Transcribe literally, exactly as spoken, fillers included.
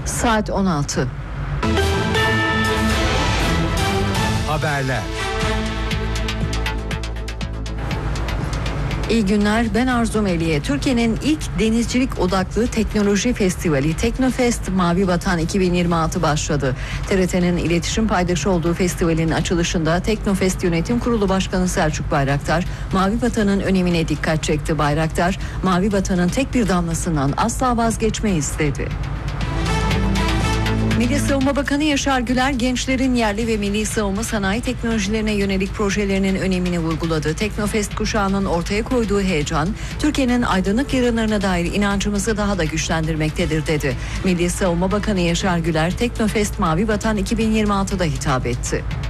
Saat on altı. Haberler. İyi günler, ben Arzu Meliye. Türkiye'nin ilk denizcilik odaklı teknoloji festivali Teknofest Mavi Vatan iki bin yirmi altı başladı. T R T'nin iletişim paydaşı olduğu festivalin açılışında Teknofest Yönetim Kurulu Başkanı Selçuk Bayraktar, Mavi Vatan'ın önemine dikkat çekti. Bayraktar, Mavi Vatan'ın tek bir damlasından asla vazgeçmeyiz dedi. Milli Savunma Bakanı Yaşar Güler, gençlerin yerli ve milli savunma sanayi teknolojilerine yönelik projelerinin önemini vurguladı. Teknofest kuşağının ortaya koyduğu heyecan, Türkiye'nin aydınlık yarınlarına dair inancımızı daha da güçlendirmektedir dedi. Milli Savunma Bakanı Yaşar Güler, Teknofest Mavi Vatan iki bin yirmi altıda hitap etti.